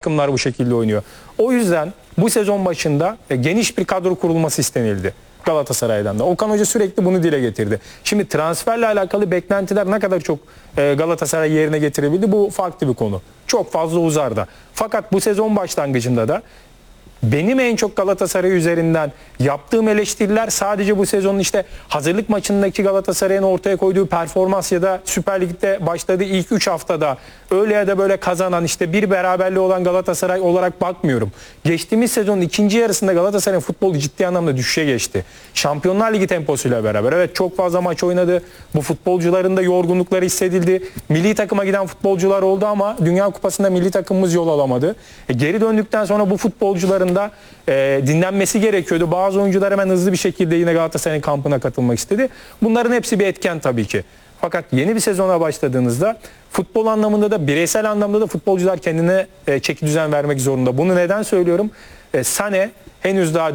takımlar bu şekilde oynuyor. O yüzden bu sezon başında geniş bir kadro kurulması istenildi Galatasaray'dan da. Okan Hoca sürekli bunu dile getirdi. Şimdi transferle alakalı beklentiler ne kadar çok Galatasaray yerine getirebildi, bu farklı bir konu. Çok fazla uzar da. Fakat bu sezon başlangıcında da benim en çok Galatasaray üzerinden yaptığım eleştiriler sadece bu sezonun işte hazırlık maçındaki Galatasaray'ın ortaya koyduğu performans ya da Süper Lig'de başladığı ilk 3 haftada öyle ya da böyle kazanan işte bir beraberliği olan Galatasaray olarak bakmıyorum. Geçtiğimiz sezonun ikinci yarısında Galatasaray'ın futbolu ciddi anlamda düşüşe geçti. Şampiyonlar Ligi temposuyla beraber evet çok fazla maç oynadı. Bu futbolcuların da yorgunlukları hissedildi. Milli takıma giden futbolcular oldu ama Dünya Kupası'nda milli takımımız yol alamadı. Geri döndükten sonra bu futbolcuların da dinlenmesi gerekiyordu. Bazı oyuncular hemen hızlı bir şekilde yine Galatasaray'ın kampına katılmak istedi. Bunların hepsi bir etken tabii ki. Fakat yeni bir sezona başladığınızda futbol anlamında da bireysel anlamda da futbolcular kendine çeki düzen vermek zorunda. Bunu neden söylüyorum? Sané henüz daha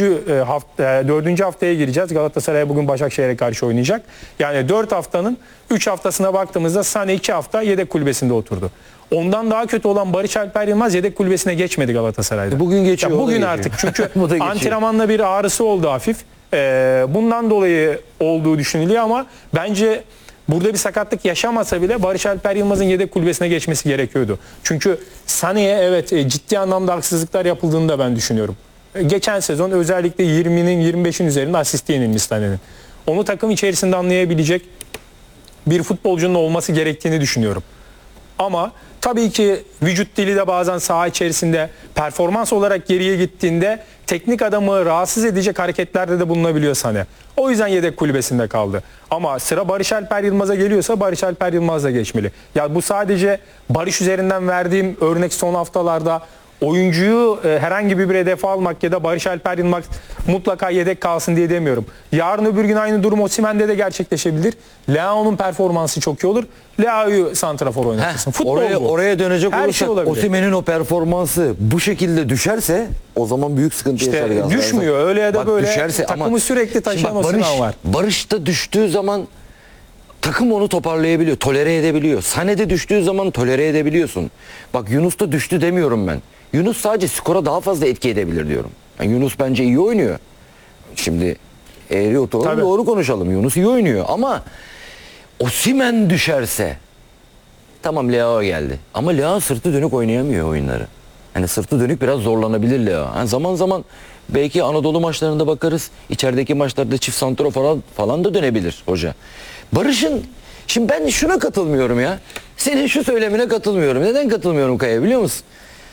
dördüncü haftaya gireceğiz. Galatasaray bugün Başakşehir'e karşı oynayacak. Yani 4 haftanın 3 haftasına baktığımızda Sané 2 hafta yedek kulübesinde oturdu. Ondan daha kötü olan Barış Alper Yılmaz yedek kulübesine geçmedi Galatasaray'da. Bugün geçiyor. Bugün artık çünkü antrenmanla bir ağrısı oldu hafif. Bundan dolayı olduğu düşünülüyor ama bence burada bir sakatlık yaşamasa bile Barış Alper Yılmaz'ın yedek kulübesine geçmesi gerekiyordu. Çünkü Sané'ye evet ciddi anlamda haksızlıklar yapıldığını da ben düşünüyorum. Geçen sezon özellikle 20'nin 25'in üzerinde asist yenilmiş Sané'nin. Onu takım içerisinde anlayabilecek bir futbolcunun olması gerektiğini düşünüyorum. Ama tabii ki vücut dili de bazen saha içerisinde performans olarak geriye gittiğinde teknik adamı rahatsız edecek hareketlerde de bulunabiliyor Sané. O yüzden yedek kulübesinde kaldı. Ama sıra Barış Alper Yılmaz'a geliyorsa Barış Alper Yılmaz da geçmeli. Ya bu sadece Barış üzerinden verdiğim örnek son haftalarda oyuncuyu herhangi bir hedefe almak ya da Barış Alper Yılmaz mutlaka yedek kalsın diye demiyorum. Yarın öbür gün aynı durum Osimhen'de de gerçekleşebilir. Leao'nun performansı çok iyi olur. Leao'yu santrafor oynatırsın. Futbol oraya dönecek her şey olursak Osimhen'in o performansı bu şekilde düşerse o zaman büyük sıkıntı yaşar. İşte düşmüyor öyle ya da böyle düşerse, takımı ama sürekli taşıyan Osimhen var. Barış da düştüğü zaman takım onu toparlayabiliyor, tolere edebiliyor. Sané'de düştüğü zaman tolere edebiliyorsun. Bak Yunus da düştü demiyorum ben. Yunus sadece skora daha fazla etki edebilir diyorum. Yani Yunus bence iyi oynuyor. Şimdi eğri oturalım doğru konuşalım. Yunus iyi oynuyor ama Osimhen düşerse tamam Leao geldi. Ama Leao sırtı dönük oynayamıyor oyunları. Hani sırtı dönük biraz zorlanabilir Leao. Yani zaman zaman belki Anadolu maçlarında bakarız. İçerideki maçlarda çift santrafor falan da dönebilir hoca. Barış'ın şimdi ben şuna katılmıyorum ya. Senin şu söylemine katılmıyorum. Neden katılmıyorum Kaya biliyor musun?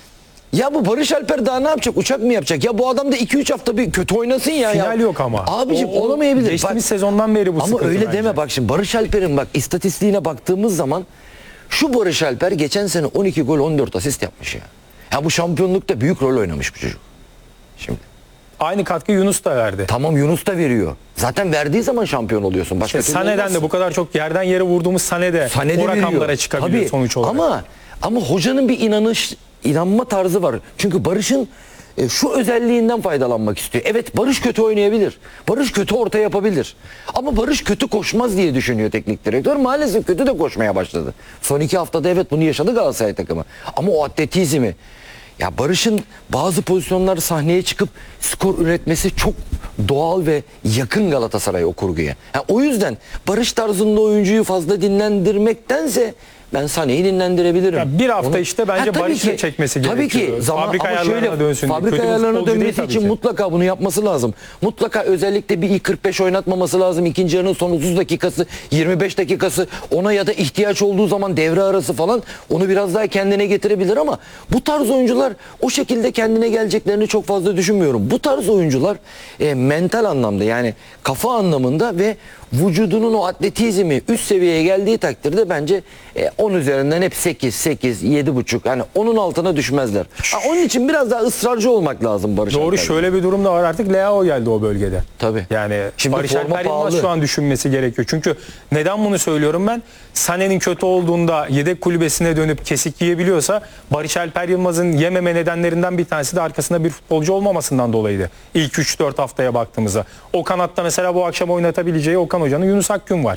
Ya bu Barış Alper daha ne yapacak? Uçak mı yapacak? Ya bu adam da 2-3 hafta bir kötü oynasın ya. Final yok ama. Abicim olamayabilir. Geçtiğimiz sezondan beri bu sıkıntı. Ama öyle bence. deme bak şimdi Barış Alper'in bak istatistiğine baktığımız zaman şu Barış Alper geçen sene 12 gol 14 asist yapmış ya. Ya bu şampiyonlukta büyük rol oynamış bu çocuk. Şimdi. Aynı katkı Yunus da verdi. Tamam Yunus da veriyor. Zaten verdiği zaman şampiyon oluyorsun. Başka Sané'den de bu kadar çok yerden yere vurduğumuz Sané de o rakamlara çıkabiliyor tabii, sonuç olarak. Ama hocanın bir inanma tarzı var. Çünkü Barış'ın şu özelliğinden faydalanmak istiyor. Evet Barış kötü oynayabilir. Barış kötü orta yapabilir. Ama Barış kötü koşmaz diye düşünüyor teknik direktör. Maalesef kötü de koşmaya başladı. Son 2 haftada evet bunu yaşadı Galatasaray takımı. Ama o atletizmi, ya Barış'ın bazı pozisyonlar sahneye çıkıp skor üretmesi çok doğal ve yakın Galatasaray o kurguya. Yani o yüzden Barış tarzında oyuncuyu fazla dinlendirmektense ben Sané'yi dinlendirebilirim. Ya bir hafta işte bence Barış'ın çekmesi gerekiyor. Tabii ki fabrika ayarlarına dönsün. Fabrika ayarlarına dönmesi için mutlaka bunu yapması lazım. Mutlaka özellikle bir ilk 45 oynatmaması lazım. İkinci yarının son 30 dakikası, 25 dakikası ona ya da ihtiyaç olduğu zaman devre arası falan onu biraz daha kendine getirebilir ama bu tarz oyuncular o şekilde kendine geleceklerini çok fazla düşünmüyorum. Bu tarz oyuncular mental anlamda yani kafa anlamında ve vücudunun o atletizmi üst seviyeye geldiği takdirde bence 10 üzerinden hep 8, 7,5 yani onun altına düşmezler. Onun için biraz daha ısrarcı olmak lazım Barış Doğru Alper'de. şöyle bir durum da var artık Leao geldi o bölgede. Tabii. Yani şimdi Barış Alper Yılmaz şu an düşünmesi gerekiyor. Çünkü neden bunu söylüyorum ben? Sané'nin kötü olduğunda yedek kulübesine dönüp kesik yiyebiliyorsa Barış Alper Yılmaz'ın yememe nedenlerinden bir tanesi de arkasında bir futbolcu olmamasından dolayıydı. İlk 3-4 haftaya baktığımızda. O kanatta mesela bu akşam oynatabileceği Okan Hoca'nın Yunus Akgün var.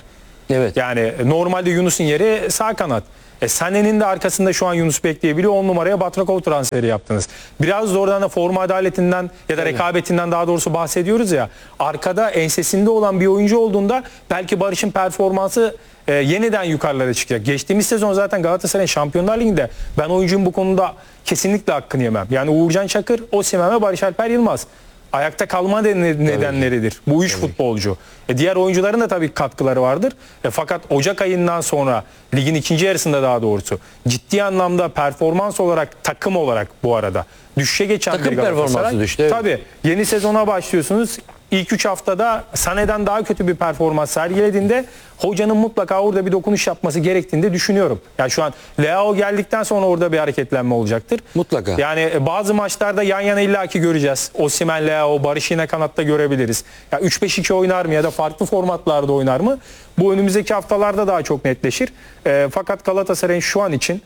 Evet. Yani normalde Yunus'un yeri sağ kanat. Sané'nin de arkasında şu an Yunus bekleyebiliyor. 10 numaraya Batrakov transferi yaptınız. Biraz da oradan da forma adaletinden ya da rekabetinden daha doğrusu bahsediyoruz ya. Arkada ensesinde olan bir oyuncu olduğunda belki Barış'ın performansı yeniden yukarılara çıkacak. Geçtiğimiz sezon zaten Galatasaray'ın Şampiyonlar Ligi'nde ben oyuncunun bu konuda kesinlikle hakkını yemem. Yani Uğurcan Çakır, Osimhen ve Barış Alper Yılmaz. Ayakta kalma nedenleridir. Bu üç futbolcu. Diğer oyuncuların da tabii katkıları vardır. Fakat Ocak ayından sonra ligin ikinci yarısında daha doğrusu ciddi anlamda performans olarak takım olarak bu arada düşüşe geçen Takım bir Galatasaray. performansı düştü, evet. Tabii yeni sezona başlıyorsunuz. İlk 3 haftada Sané'den daha kötü bir performans sergilediğinde hocanın mutlaka orada bir dokunuş yapması gerektiğini de düşünüyorum. Yani şu an Leao geldikten sonra orada bir hareketlenme olacaktır. Mutlaka. Yani bazı maçlarda yan yana illaki göreceğiz. Osimhen, Leao, Barış yine kanatta görebiliriz. Ya 3-5-2 oynar mı ya da farklı formatlarda oynar mı? Bu önümüzdeki haftalarda daha çok netleşir. Fakat Galatasaray'ın şu an için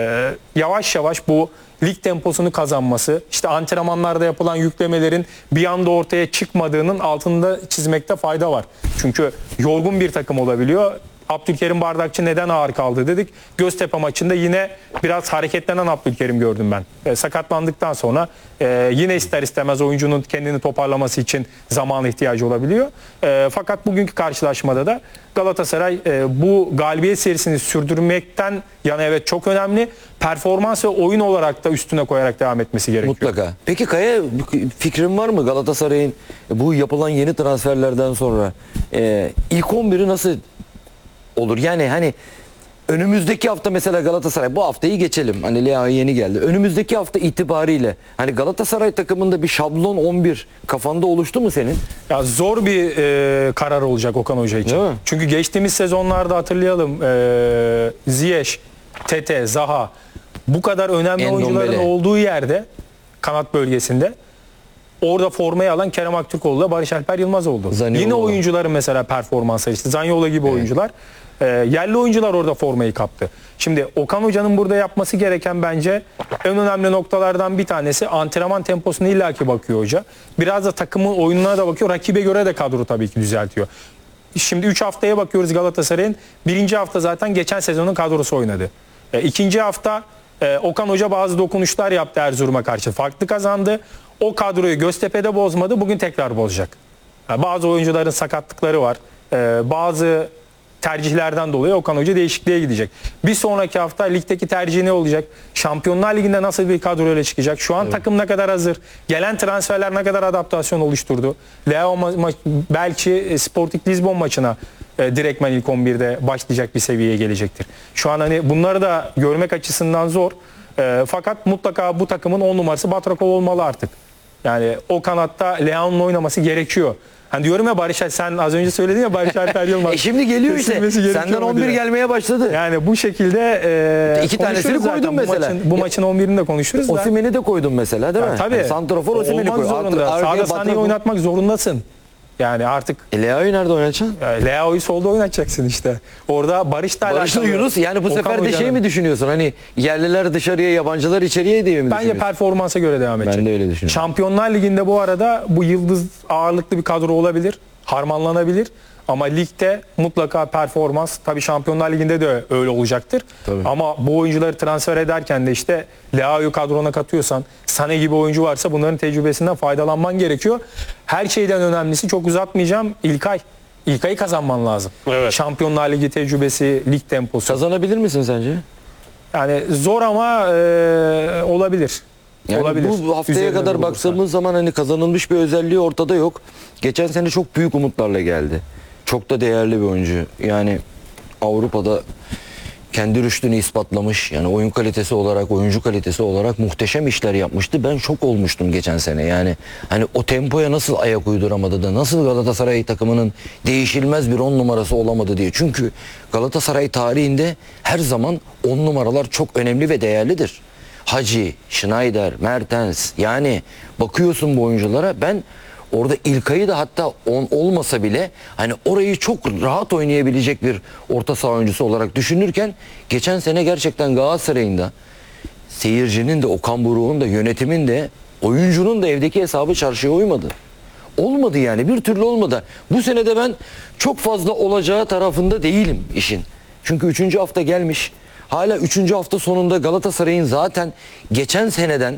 yavaş yavaş bu lig temposunu kazanması, işte antrenmanlarda yapılan yüklemelerin bir anda ortaya çıkmadığının altında çizmekte fayda var. Çünkü yorgun bir takım olabiliyor. Abdülkerim Bardakçı neden ağır kaldı dedik. Göztepe maçında yine biraz hareketlenen Abdülkerim gördüm ben. Sakatlandıktan sonra yine ister istemez oyuncunun kendini toparlaması için zaman ihtiyacı olabiliyor. Fakat bugünkü karşılaşmada da Galatasaray bu galibiyet serisini sürdürmekten yana evet çok önemli. Performans ve oyun olarak da üstüne koyarak devam etmesi gerekiyor. Mutlaka. Peki Kaya, fikrin var mı Galatasaray'ın bu yapılan yeni transferlerden sonra ilk 11'i nasıl olur? Yani hani önümüzdeki hafta mesela Galatasaray, bu haftayı geçelim. Hani Leao yeni geldi. Önümüzdeki hafta itibariyle hani Galatasaray takımında bir şablon 11 kafanda oluştu mu senin? Ya zor bir karar olacak Okan Hoca için. Değil mi? Çünkü geçtiğimiz sezonlarda hatırlayalım Ziyech, Tete, Zaha bu kadar önemli Endombele. oyuncuların olduğu yerde kanat bölgesinde orada formayı alan Kerem Aktürkoğlu ile Barış Alper Yılmaz oldu. Zaniolo. Yine oyuncuların mesela performansları işte Zaniolo gibi oyuncular. Yerli oyuncular orada formayı kaptı. Şimdi Okan Hoca'nın burada yapması gereken bence en önemli noktalardan bir tanesi antrenman temposuna illaki bakıyor hoca. Biraz da takımın oyununa da bakıyor. Rakibe göre de kadro tabii ki düzeltiyor. Şimdi 3 haftaya bakıyoruz Galatasaray'ın. Birinci hafta zaten geçen sezonun kadrosu oynadı. İkinci hafta Okan Hoca bazı dokunuşlar yaptı Erzurum'a karşı. Farklı kazandı. O kadroyu Göztepe'de bozmadı. Bugün tekrar bozacak. Bazı oyuncuların sakatlıkları var. Bazı tercihlerden dolayı Okan Hoca değişikliğe gidecek. Bir sonraki hafta ligdeki tercih ne olacak? Şampiyonlar Ligi'nde nasıl bir kadroyla çıkacak? Şu an takım ne kadar hazır? Gelen transferler ne kadar adaptasyon oluşturdu? Leao belki Sporting Lisbon maçına direktmen ilk 11'de başlayacak bir seviyeye gelecektir. Şu an hani bunları da görmek açısından zor. Fakat mutlaka bu takımın 10 numarası Batrakov olmalı artık. Yani o kanatta Leao'nun oynaması gerekiyor. Hani diyorum ya Barış, sen az önce söyledin ya Barış Alper Yılmaz. Şimdi geliyor işte. Kesilmesi gerekiyor Senden mu 11 diye. gelmeye başladı. Yani bu şekilde İki tanesini konuşuruz zaten. koydun mesela. Bu maçın 11'ini de konuşuruz da. Osimhen'i de koydun mesela, değil mi? Tabii. Yani Santrafor Osimhen'i Olmak koy. zorunda. Sağda Sané'yi oynatmak zorundasın. Yani artık Leao'yu nerede oynatacaksın? Leao'yu solda oynatacaksın işte. Orada Barış'la Barış'la alakalı. Yunus, yani bu Okan sefer de şey Hoca'nın- mi düşünüyorsun? Hani yerliler dışarıya, yabancılar içeriye diye mi Bence düşünüyorsun? performansa göre devam edecek. Ben de öyle düşünüyorum. Şampiyonlar Ligi'nde bu arada bu yıldız ağırlıklı bir kadro olabilir. Harmanlanabilir. Ama ligde mutlaka performans, tabii Şampiyonlar Ligi'nde de öyle olacaktır. Tabii. Ama bu oyuncuları transfer ederken de işte Leao'yu kadrona katıyorsan, Sané gibi oyuncu varsa bunların tecrübesinden faydalanman gerekiyor. Her şeyden önemlisi, çok uzatmayacağım, İlkay'ı kazanman lazım. Evet. Şampiyonlar Ligi tecrübesi, lig temposu. Kazanabilir misin sence? Yani zor ama olabilir. Yani Olabilir. bu haftaya Üzerine kadar durulursa. baktığımız zaman hani kazanılmış bir özelliği ortada yok. Geçen sene çok büyük umutlarla geldi. Çok da değerli bir oyuncu. Yani Avrupa'da kendi rüştünü ispatlamış. Yani oyun kalitesi olarak, oyuncu kalitesi olarak muhteşem işler yapmıştı. Ben şok olmuştum geçen sene. Yani hani o tempoya nasıl ayak uyduramadı da nasıl Galatasaray takımının değişilmez bir 10 numarası olamadı diye. Çünkü Galatasaray tarihinde her zaman 10 numaralar çok önemli ve değerlidir. Hacı, Schneider, Mertens, yani bakıyorsun bu oyunculara, ben orada İlkay'ı da hatta 10 olmasa bile hani orayı çok rahat oynayabilecek bir orta saha oyuncusu olarak düşünürken geçen sene gerçekten Galatasaray'ın da seyircinin de, Okan Buruk'un da, yönetimin de, oyuncunun da evdeki hesabı çarşıya uymadı. olmadı yani. Bir türlü olmadı. Bu sene de ben çok fazla olacağı tarafında değilim işin. Çünkü 3. hafta gelmiş. Hala 3. hafta sonunda Galatasaray'ın zaten geçen seneden